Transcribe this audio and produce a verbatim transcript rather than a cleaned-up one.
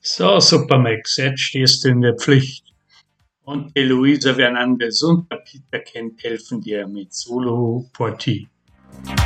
So, Supermax, jetzt stehst du in der Pflicht. Und die Luisa Fernandes und der Peter Kent helfen dir mit Solo Porti.